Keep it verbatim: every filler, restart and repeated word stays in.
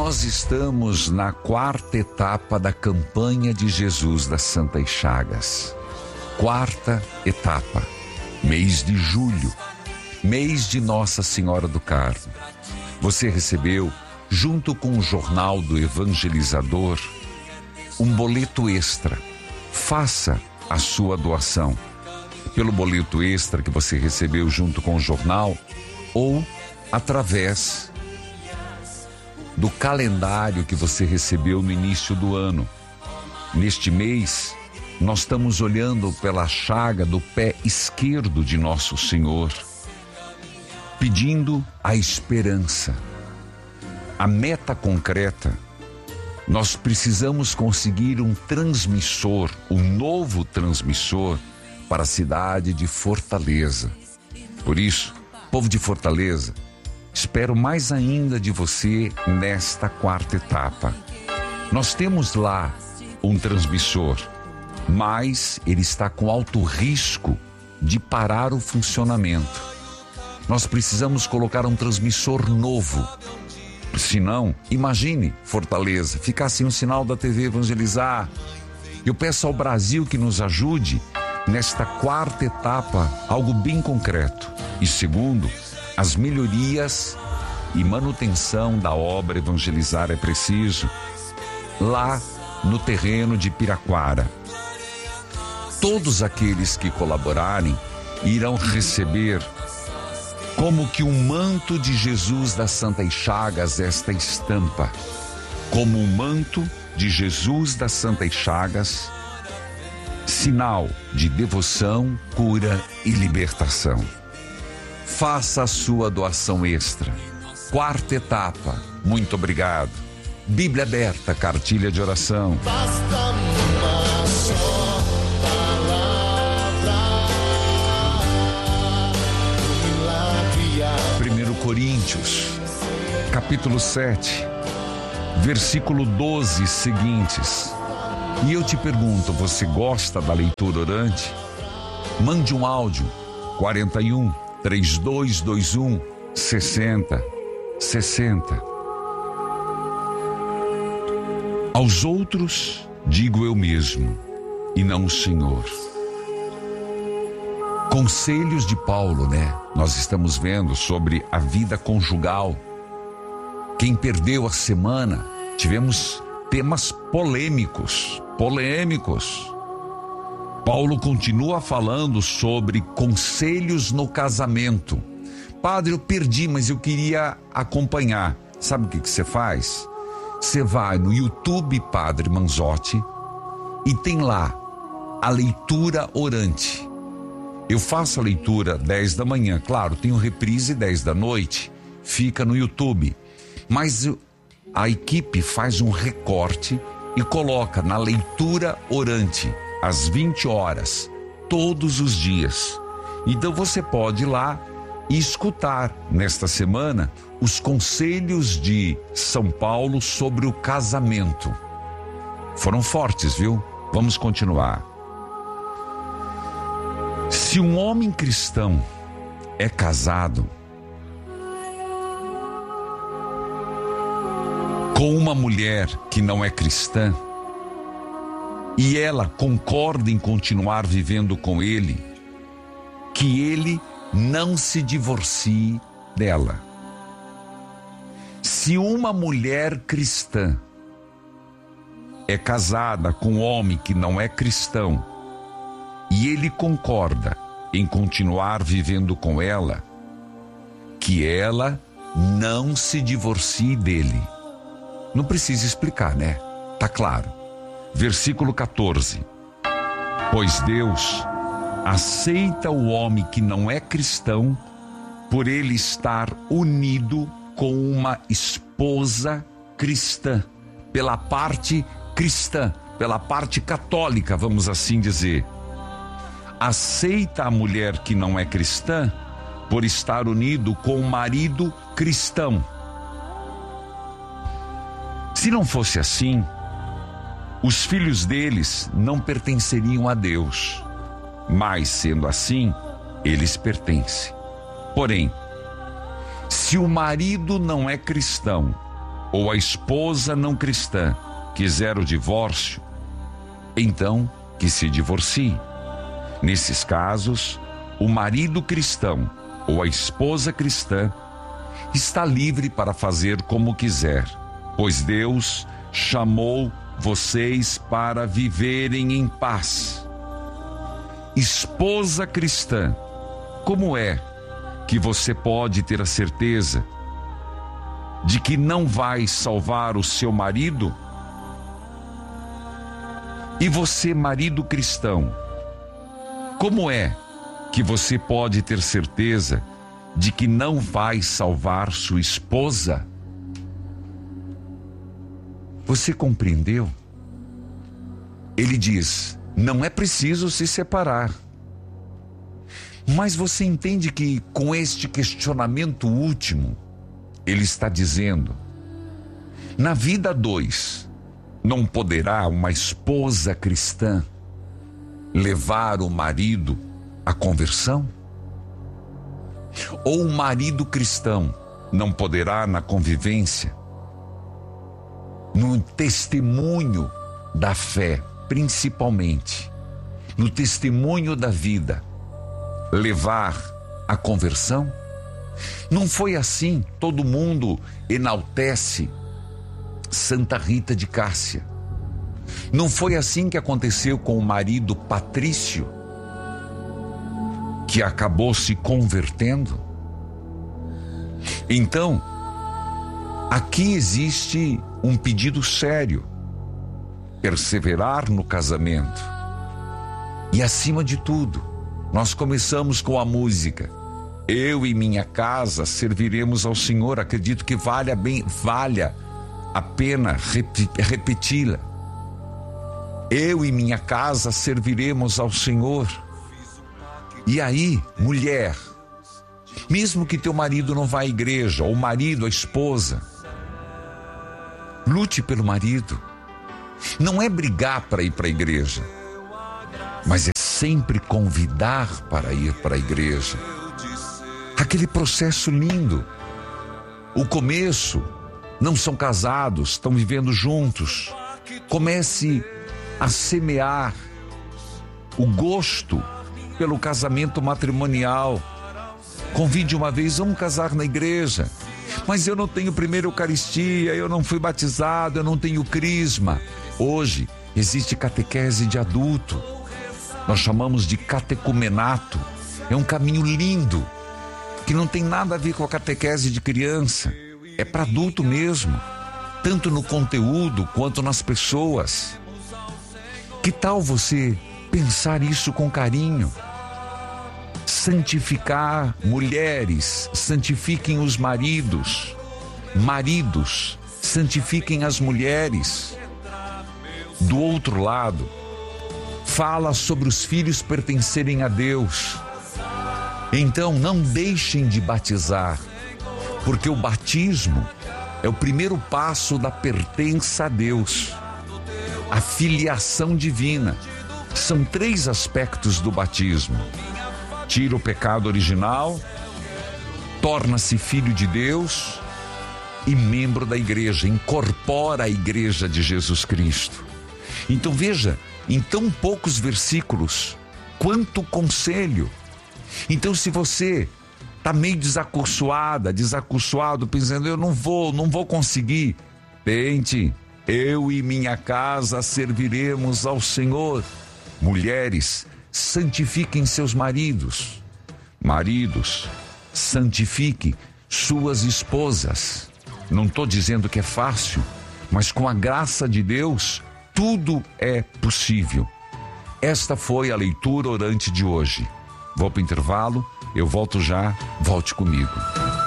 Nós estamos na quarta etapa da campanha de Jesus das Santas Chagas. Quarta etapa, mês de julho, mês de Nossa Senhora do Carmo. Você recebeu, junto com o Jornal do Evangelizador, um boleto extra. Faça a sua doação pelo boleto extra que você recebeu junto com o jornal ou através do calendário que você recebeu no início do ano. Neste mês, nós estamos olhando pela chaga do pé esquerdo de Nosso Senhor, pedindo a esperança. A meta concreta, nós precisamos conseguir um transmissor, um novo transmissor para a cidade de Fortaleza. Por isso, povo de Fortaleza, espero mais ainda de você nesta quarta etapa. Nós temos lá um transmissor, mas ele está com alto risco de parar o funcionamento. Nós precisamos colocar um transmissor novo. Senão, imagine Fortaleza ficar sem o sinal da T V Evangelizar. Eu peço ao Brasil que nos ajude nesta quarta etapa, algo bem concreto. E segundo, as melhorias e manutenção da obra Evangelizar é preciso lá no terreno de Piraquara. Todos aqueles que colaborarem irão receber como que um manto de Jesus das Santas Chagas, esta estampa. Como um manto de Jesus das Santas Chagas, sinal de devoção, cura e libertação. Faça a sua doação extra. Quarta etapa, muito obrigado. Bíblia aberta, cartilha de oração. Basta uma só palavra, um milagre. Primeiro Coríntios, capítulo sete, versículo doze seguintes. E eu te pergunto, você gosta da leitura orante? Mande um áudio, quarenta e um, trinta e dois vinte e um, sessenta, sessenta. Aos outros, digo eu mesmo, e não o Senhor. Conselhos de Paulo, né? Nós estamos vendo sobre a vida conjugal. Quem perdeu a semana, tivemos temas polêmicos, polêmicos. Paulo continua falando sobre conselhos no casamento. Padre, eu perdi, mas eu queria acompanhar. Sabe o que que você faz? Você vai no YouTube Padre Manzotti e tem lá a leitura orante. Eu faço a leitura dez da manhã, claro, tem o reprise dez da noite, fica no YouTube. Mas a equipe faz um recorte e coloca na leitura orante, às vinte horas, todos os dias. Então você pode ir lá e escutar nesta semana os conselhos de São Paulo sobre o casamento. Foram fortes, viu? Vamos continuar. Se um homem cristão é casado com uma mulher que não é cristã e ela concorda em continuar vivendo com ele, que ele não se divorcie dela. Se uma mulher cristã é casada com um homem que não é cristão e ele concorda em continuar vivendo com ela, que ela não se divorcie dele. Não precisa explicar, né? Tá claro. Versículo quatorze. Pois Deus aceita o homem que não é cristão por ele estar unido com uma esposa cristã, pela parte cristã, pela parte católica, vamos assim dizer. Aceita a mulher que não é cristã por estar unido com o marido cristão. Se não fosse assim, os filhos deles não pertenceriam a Deus, mas sendo assim, eles pertencem. Porém, se o marido não é cristão ou a esposa não cristã quiser o divórcio, então que se divorcie. Nesses casos, o marido cristão ou a esposa cristã está livre para fazer como quiser, pois Deus chamou vocês para viverem em paz. Esposa cristã, como é que você pode ter a certeza de que não vai salvar o seu marido? E você, marido cristão, como é que você pode ter certeza de que não vai salvar sua esposa? Você compreendeu? Ele diz: não é preciso se separar. Mas você entende que com este questionamento último, ele está dizendo: na vida a dois, não poderá uma esposa cristã levar o marido à conversão? Ou o marido cristão não poderá, na convivência, no testemunho da fé, principalmente, no testemunho da vida, levar à conversão? Não foi assim. Todo mundo enaltece Santa Rita de Cássia. Não foi assim que aconteceu com o marido Patrício, que acabou se convertendo? Então, aqui existe um pedido sério: perseverar no casamento. E acima de tudo, nós começamos com a música Eu e Minha Casa Serviremos ao Senhor. Acredito que valha bem, valha a pena repeti-la. Eu e minha casa serviremos ao Senhor. E aí, mulher, mesmo que teu marido não vá à igreja, ou o marido, a esposa, lute pelo marido. Não é brigar para ir para a igreja, mas é sempre convidar para ir para a igreja. Aquele processo lindo. O começo, não são casados, estão vivendo juntos. Comece a semear o gosto pelo casamento matrimonial. Convide uma vez: vamos casar na igreja. Mas eu não tenho primeira Eucaristia, eu não fui batizado, eu não tenho crisma. Hoje existe catequese de adulto. Nós chamamos de catecumenato. É um caminho lindo, que não tem nada a ver com a catequese de criança. É para adulto mesmo, tanto no conteúdo quanto nas pessoas. Que tal você pensar isso com carinho? Santificar mulheres, santifiquem os maridos. Maridos, santifiquem as mulheres. Do outro lado, fala sobre os filhos pertencerem a Deus. Então, não deixem de batizar, porque o batismo é o primeiro passo da pertença a Deus, a filiação divina. São três aspectos do batismo: tira o pecado original, torna-se filho de Deus e membro da igreja, incorpora a igreja de Jesus Cristo. Então veja, em tão poucos versículos, quanto conselho. Então, se você está meio desacursoada, desacursoado, pensando: eu não vou, não vou conseguir, tente. Eu e minha casa serviremos ao Senhor. Mulheres, santifiquem seus maridos. Maridos, santifiquem suas esposas. Não estou dizendo que é fácil, mas com a graça de Deus, tudo é possível. Esta foi a leitura orante de hoje. Vou para o intervalo, eu volto já, volte comigo.